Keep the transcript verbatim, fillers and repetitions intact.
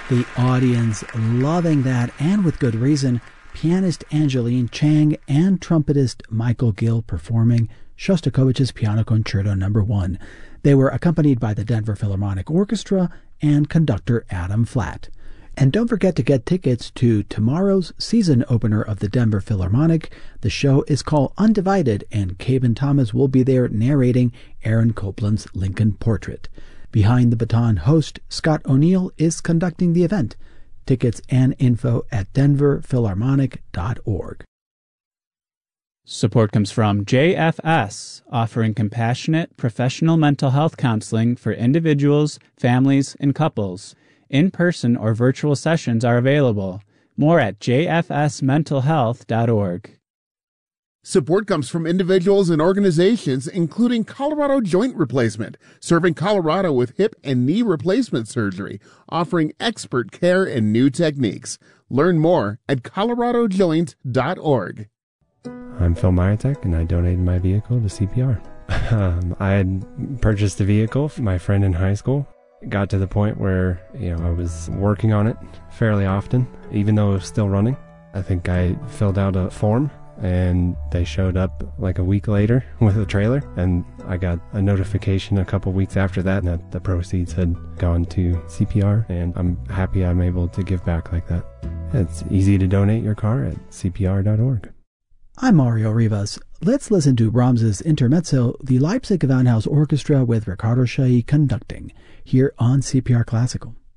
The audience loving that, and with good reason. Pianist Angeline Chang and trumpetist Michael Gill performing Shostakovich's Piano Concerto Number One. They were accompanied by the Denver Philharmonic Orchestra and conductor Adam Flatt. And don't forget to get tickets to tomorrow's season opener of the Denver Philharmonic. The show is called Undivided, and Caben Thomas will be there narrating Aaron Copland's Lincoln Portrait. Behind the Baton host Scott O'Neill is conducting the event. Tickets and info at denver philharmonic dot org. Support comes from J F S, offering compassionate, professional mental health counseling for individuals, families, and couples. In-person or virtual sessions are available. More at j f s mental health dot org. Support comes from individuals and organizations, including Colorado Joint Replacement, serving Colorado with hip and knee replacement surgery, offering expert care and new techniques. Learn more at colorado joint dot org. I'm Phil Myatek, and I donated my vehicle to C P R. um, I had purchased a vehicle for my friend in high school. It got to the point where, you know, I was working on it fairly often, even though it was still running. I think I filled out a form, and they showed up like a week later with a trailer, and I got a notification a couple weeks after that that the proceeds had gone to C P R, and I'm happy I'm able to give back like that. It's easy to donate your car at c p r dot org. I'm Mario Rivas. Let's listen to Brahms's Intermezzo, the Leipzig Gewandhaus Orchestra with Ricardo Chailly conducting, here on C P R Classical.